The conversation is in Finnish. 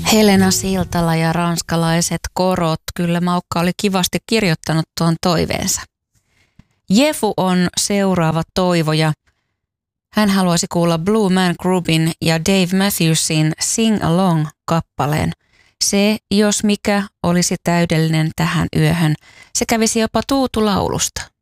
Helena Siltala ja ranskalaiset korot. Kyllä Maukka oli kivasti kirjoittanut tuon toiveensa. Jefu on seuraava toivoja. Hän haluaisi kuulla Blue Man Groupin ja Dave Matthewsin Sing Along-kappaleen. Se, jos mikä, olisi täydellinen tähän yöhön. Se kävisi jopa tuutulaulusta.